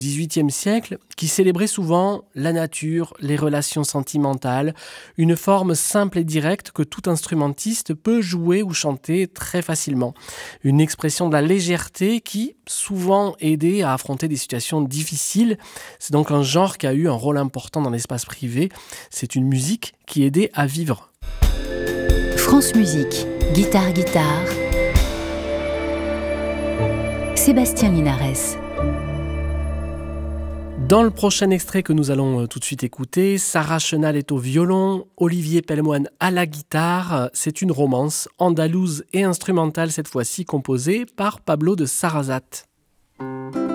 XVIIIe siècle qui célébrait souvent la nature, les relations sentimentales, une forme simple et directe que tout instrumentiste peut jouer ou chanter très facilement. Une expression de la légèreté qui souvent aidait à affronter des situations difficiles. C'est donc un genre qui a eu un rôle important dans l'espace privé. C'est une musique qui aidait à vivre. France Musique, guitare. Sébastien Linares. Dans le prochain extrait que nous allons tout de suite écouter, Sarah Chenal est au violon, Olivier Pellemoine à la guitare. C'est une romance andalouse et instrumentale cette fois-ci composée par Pablo de Sarrazat.